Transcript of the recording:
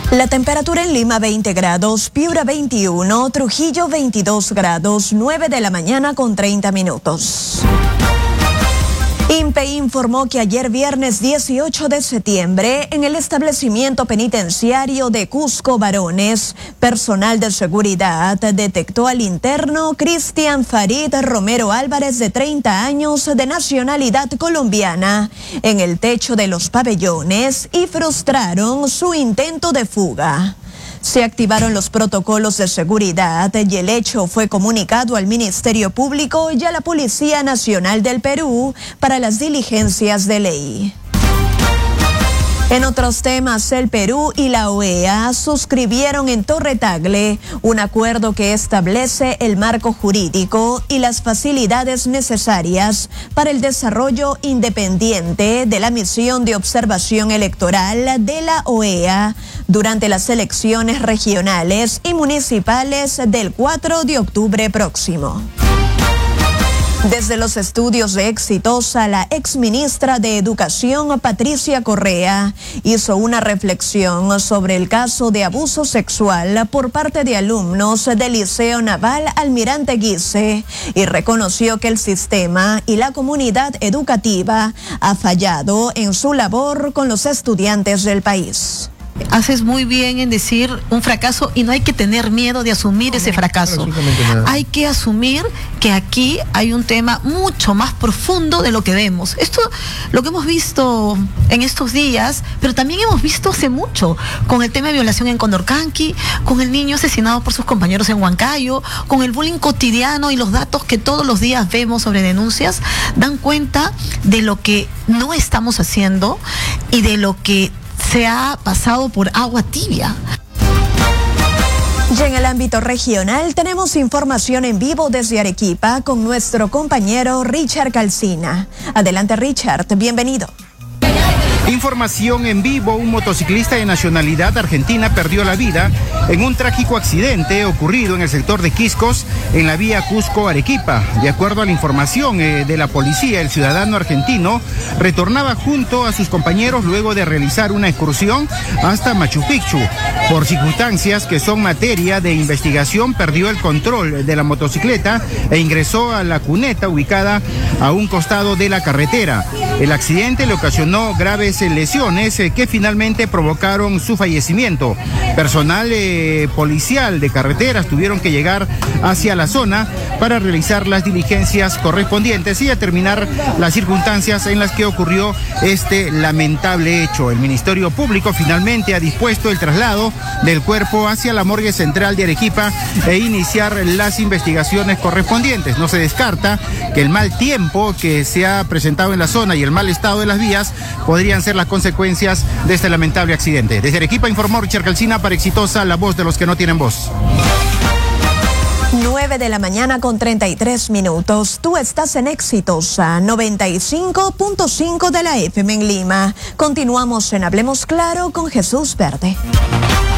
La temperatura en Lima 20 grados, Piura 21, Trujillo 22 grados, 9 de la mañana con 30 minutos. INPE informó que ayer viernes 18 de septiembre, en el establecimiento penitenciario de Cusco Varones, personal de seguridad detectó al interno Cristian Farid Romero Álvarez, de 30 años, de nacionalidad colombiana, en el techo de los pabellones y frustraron su intento de fuga. Se activaron los protocolos de seguridad y el hecho fue comunicado al Ministerio Público y a la Policía Nacional del Perú para las diligencias de ley. En otros temas, el Perú y la OEA suscribieron en Torre Tagle un acuerdo que establece el marco jurídico y las facilidades necesarias para el desarrollo independiente de la misión de observación electoral de la OEA durante las elecciones regionales y municipales del 4 de octubre próximo. Desde los estudios de Exitosa, la exministra de Educación, Patricia Correa, hizo una reflexión sobre el caso de abuso sexual por parte de alumnos del Liceo Naval Almirante Guise y reconoció que el sistema y la comunidad educativa ha fallado en su labor con los estudiantes del país. Haces muy bien en decir un fracaso y no hay que tener miedo de asumir ese fracaso. Hay que asumir que aquí hay un tema mucho más profundo de lo que vemos. Esto lo que hemos visto en estos días, pero también hemos visto hace mucho con el tema de violación en Condorcanqui, con el niño asesinado por sus compañeros en Huancayo, con el bullying cotidiano y los datos que todos los días vemos sobre denuncias, dan cuenta de lo que no estamos haciendo y de lo que se ha pasado por agua tibia. Y en el ámbito regional tenemos información en vivo desde Arequipa con nuestro compañero Richard Calcina. Adelante, Richard, bienvenido. Información en vivo: un motociclista de nacionalidad argentina perdió la vida en un trágico accidente ocurrido en el sector de Quiscos, en la vía Cusco-Arequipa. De acuerdo a la información de la policía, el ciudadano argentino retornaba junto a sus compañeros luego de realizar una excursión hasta Machu Picchu. Por circunstancias que son materia de investigación, perdió el control de la motocicleta e ingresó a la cuneta ubicada a un costado de la carretera. El accidente le ocasionó graves lesiones que finalmente provocaron su fallecimiento. Personal policial de carreteras tuvieron que llegar hacia la zona para realizar las diligencias correspondientes y determinar las circunstancias en las que ocurrió este lamentable hecho. El Ministerio Público finalmente ha dispuesto el traslado del cuerpo hacia la morgue central de Arequipa e iniciar las investigaciones correspondientes. No se descarta que el mal tiempo que se ha presentado en la zona y el mal estado de las vías podrían ser las consecuencias de este lamentable accidente. Desde Arequipa informó Richard Calcina para Exitosa, la voz de los que no tienen voz. 9 de la mañana con 33 minutos. Tú estás en Exitosa 95.5 de la FM en Lima. Continuamos en Hablemos Claro con Jesús Verde.